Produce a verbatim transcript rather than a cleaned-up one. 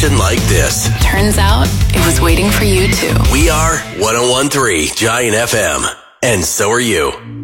station like this. Turns out it was waiting for you too. We are one oh one point three Giant F M. And so are you.